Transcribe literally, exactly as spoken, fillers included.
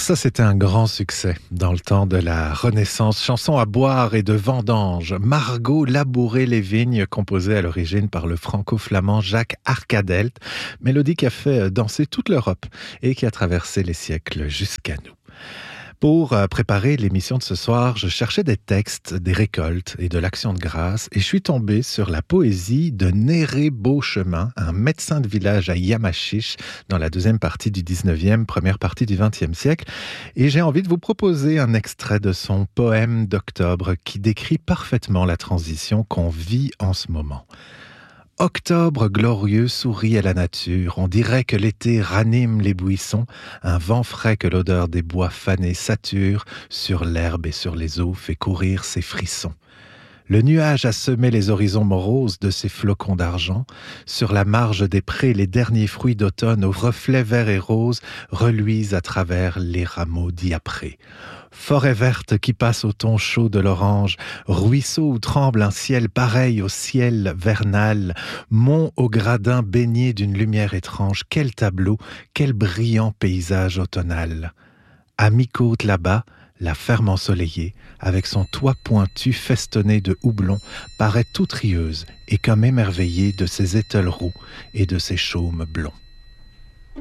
ça, c'était un grand succès dans le temps de la Renaissance. Chanson à boire et de vendange. Margot labourait les vignes, composée à l'origine par le franco-flamand Jacques Arcadelt. Mélodie qui a fait danser toute l'Europe et qui a traversé les siècles jusqu'à nous. Pour préparer l'émission de ce soir, je cherchais des textes, des récoltes et de l'action de grâce et je suis tombé sur la poésie de Néré Beauchemin, un médecin de village à Yamachiche dans la deuxième partie du dix-neuvième, première partie du vingtième siècle. Et j'ai envie de vous proposer un extrait de son poème d'octobre qui décrit parfaitement la transition qu'on vit en ce moment. Octobre glorieux sourit à la nature, on dirait que l'été ranime les buissons, un vent frais que l'odeur des bois fanés sature, sur l'herbe et sur les eaux fait courir ses frissons. Le nuage a semé les horizons moroses de ses flocons d'argent, sur la marge des prés les derniers fruits d'automne aux reflets verts et roses reluisent à travers les rameaux diaprés. Forêt verte qui passe au ton chaud de l'orange, ruisseau où tremble un ciel pareil au ciel vernal, mont au gradin baigné d'une lumière étrange, quel tableau, quel brillant paysage automnal. À mi-côte là-bas, la ferme ensoleillée, avec son toit pointu festonné de houblon, paraît toute rieuse et comme émerveillée de ses étals roux et de ses chaumes blonds.